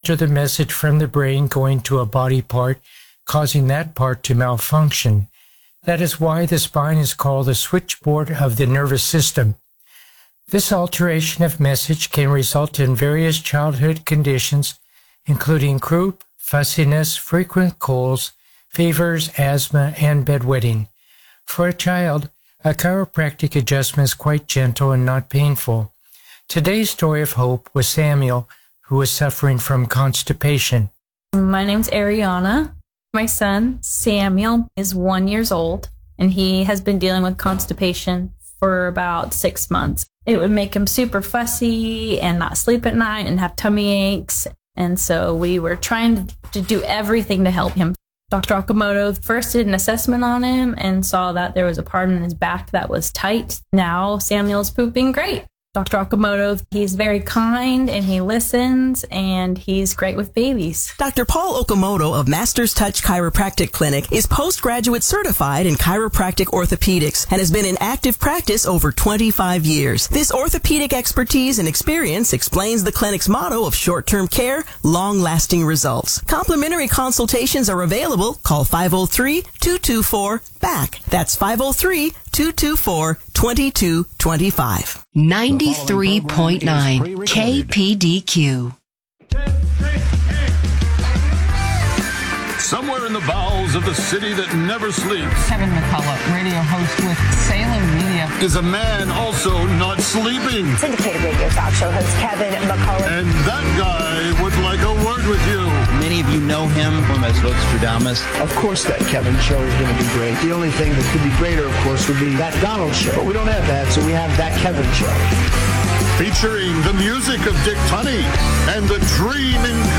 faster the message from the brain going to a body part, causing that part to malfunction. That is why the spine is called the switchboard of the nervous system. This alteration of message can result in various childhood conditions, including croup, fussiness, frequent colds, fevers, asthma, and bedwetting. For a child, a chiropractic adjustment is quite gentle and not painful. Today's story of hope was Samuel, who was suffering from constipation. My name's Ariana. My son, Samuel, is 1 year old, and he has been dealing with constipation for about 6 months. It would make him super fussy and not sleep at night and have tummy aches. And so we were trying to do everything to help him. Dr. Okamoto first did an assessment on him and saw that there was a part in his back that was tight. Now Samuel's pooping great. Dr. Okamoto, he's very kind and he listens and he's great with babies. Dr. Paul Okamoto of Masters Touch Chiropractic Clinic is postgraduate certified in chiropractic orthopedics and has been in active practice over 25 years. This orthopedic expertise and experience explains the clinic's motto of short-term care, long-lasting results. Complimentary consultations are available. Call 503-224-BACK. That's 503-224-2225. 93.9 KPDQ. Somewhere in the bowels of the city that never sleeps, Kevin McCullough, radio host with Salem Media, is a man also not sleeping. Syndicated radio talk show host Kevin McCullough. And that guy would like a word with you. Many of you know him from as Nostradamus. Of course that Kevin show is going to be great. The only thing that could be greater, of course, would be that Donald show. But we don't have that, so we have that Kevin show. Featuring the music of Dick Tunney and the dream